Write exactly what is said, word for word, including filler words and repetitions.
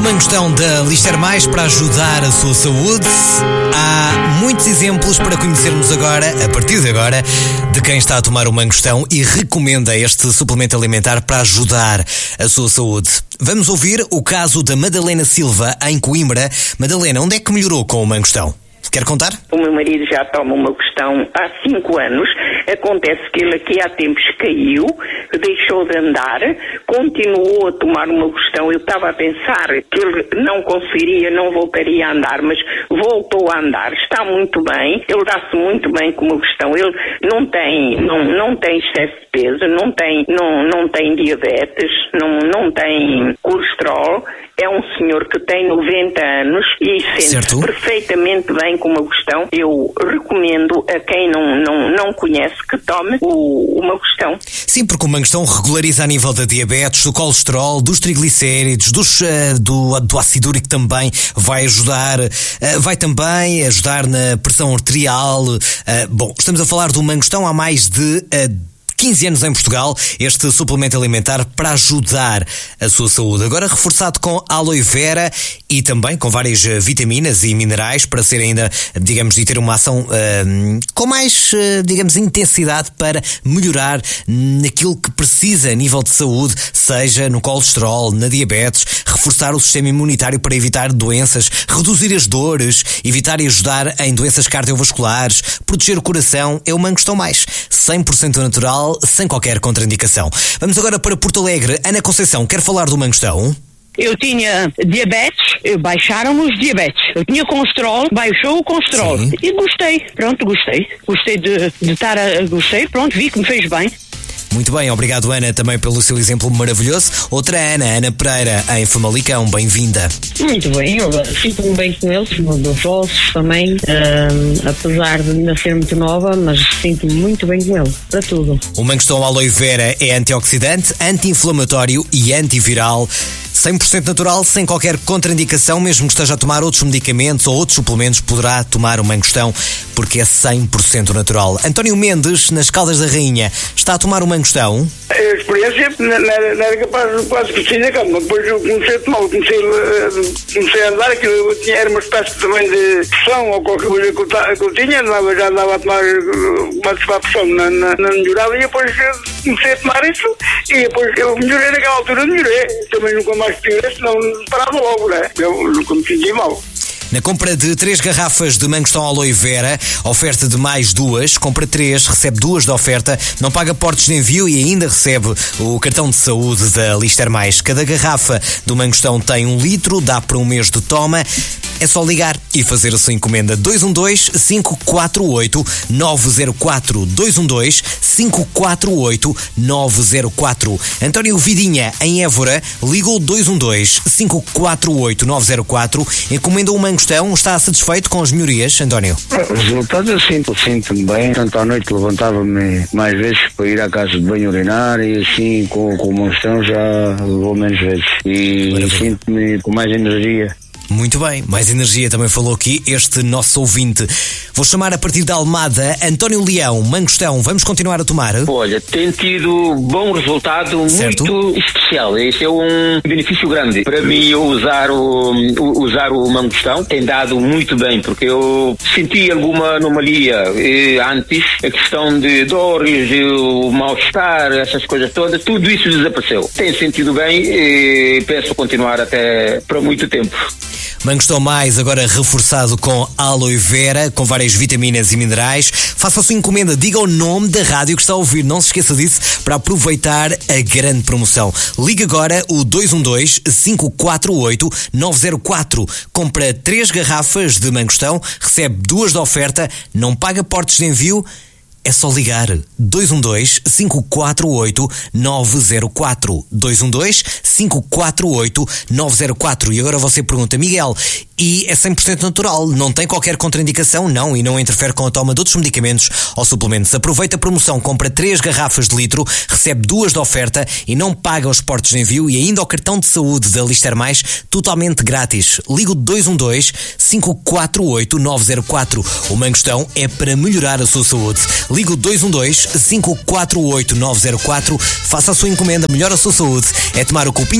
Mangostão da Lister Mais para ajudar a sua saúde. Há muitos exemplos para conhecermos agora, a partir de agora, de quem está a tomar o Mangostão e recomenda este suplemento alimentar para ajudar a sua saúde. Vamos ouvir o caso da Madalena Silva, em Coimbra. Madalena, onde é que melhorou com o Mangostão? Quer contar? O meu marido já toma uma questão há cinco anos. Acontece que ele aqui há tempos caiu, deixou de andar, continuou a tomar uma questão. Eu estava a pensar que ele não conseguiria, não voltaria a andar, mas voltou a andar. Está muito bem, ele dá-se muito bem com uma questão. Ele não tem, não, não tem excesso de peso, não tem, não, não tem diabetes, não, não tem colesterol. É um senhor que tem noventa anos e sente-se perfeitamente bem com uma questão. Eu recomendo a quem não, não, não conhece que tome o, uma questão. Sim, porque o Mangostão regulariza a nível da diabetes, do colesterol, dos triglicéridos, dos, uh, do, do ácido úrico também vai ajudar, uh, vai também ajudar na pressão arterial. Uh, bom, estamos a falar do Mangostão há mais de Uh, quinze anos em Portugal, este suplemento alimentar para ajudar a sua saúde. Agora reforçado com aloe vera e também com várias vitaminas e minerais para ser ainda, digamos, de ter uma ação uh, com mais, uh, digamos, intensidade para melhorar naquilo que precisa a nível de saúde, seja no colesterol, na diabetes, reforçar o sistema imunitário para evitar doenças, reduzir as dores, evitar e ajudar em doenças cardiovasculares, proteger o coração. É o Mangostão Mais, cem por cento natural, sem qualquer contraindicação. Vamos agora para Porto Alegre. Ana Conceição, quer falar do Mangostão? Eu tinha diabetes, baixaram os diabetes. Eu tinha colesterol, baixou o colesterol. Sim. E gostei, pronto, gostei. Gostei de, de estar a... Gostei, pronto, vi que me fez bem. Muito bem, obrigado Ana também pelo seu exemplo maravilhoso. Outra Ana, Ana Pereira, em Famalicão, bem-vinda. Muito bem, eu sinto-me bem com eles, dos ossos também, uh, apesar de ainda ser muito nova, mas sinto-me muito bem com ele, para tudo. O Mangostão aloe vera é antioxidante, anti-inflamatório e antiviral. cem por cento natural, sem qualquer contraindicação, mesmo que esteja a tomar outros medicamentos ou outros suplementos, poderá tomar o Mangostão, porque é cem por cento natural. António Mendes, nas Caldas da Rainha, está a tomar o Mangostão? A experiência não era, não era capaz de quase que tinha calma. Depois eu comecei a tomar, comecei, comecei a andar, aquilo tinha, era uma espécie também de pressão ou qualquer coisa que eu, que eu tinha, andava, já andava a tomar, a tomar pressão na, na, na melhorada, e depois comecei a tomar isso e depois eu melhorei naquela altura, melhorei. Também nunca mais tive, senão parava logo, né? Eu nunca me senti mal. Na compra de três garrafas de Mangostão aloe vera, oferta de mais duas, compra três, recebe duas de oferta, não paga portos de envio e ainda recebe o cartão de saúde da Lister Mais. Cada garrafa do Mangostão tem um litro, dá para um mês de toma. É só ligar e fazer a sua encomenda. Dois um dois, cinco quatro oito, nove zero quatro. dois um dois, cinco quatro oito, nove zero quatro. António Vidinha, em Évora, ligou dois um dois, cinco quatro oito, nove zero quatro. Encomenda o Mangostão. Está satisfeito com as melhorias, António? Os resultados eu sinto, sinto-me bem. Tanto à noite levantava-me mais vezes para ir à casa de banho urinar e assim com, com o Mangostão já vou menos vezes. E sinto-me com mais energia. Muito bem, mais energia também falou aqui este nosso ouvinte. Vou chamar a partir da Almada António Leão, Mangostão. Vamos continuar a tomar? Olha, tem tido bom resultado, certo? Muito especial. Esse é um benefício grande. Para mim, eu usar o, usar o Mangostão tem dado muito bem, porque eu senti alguma anomalia e, antes, a questão de dores, o mal-estar, essas coisas todas, tudo isso desapareceu. Tenho sentido bem e penso continuar até para muito tempo. Mangostão Mais, agora reforçado com aloe vera, com várias vitaminas e minerais. Faça a sua encomenda, diga o nome da rádio que está a ouvir, não se esqueça disso, para aproveitar a grande promoção. Ligue agora o dois um dois, cinco quatro oito, nove zero quatro. Compra três garrafas de Mangostão, recebe duas de oferta, não paga portos de envio. É só ligar dois um dois, cinco quatro oito, nove zero quatro. dois um dois, cinco quatro oito, nove zero quatro. E agora você pergunta, Miguel, e é cem por cento natural, não tem qualquer contraindicação? Não, e não interfere com a toma de outros medicamentos ou suplementos. Aproveita a promoção, compra três garrafas de litro, recebe duas de oferta e não paga os portos de envio e ainda o cartão de saúde da Lister Mais totalmente grátis. Liga o dois um dois, cinco quatro oito, nove zero quatro. O Mangostão é para melhorar a sua saúde. Liga o dois um dois, cinco quatro oito, nove zero quatro. Faça a sua encomenda, melhora a sua saúde. É tomar o cupim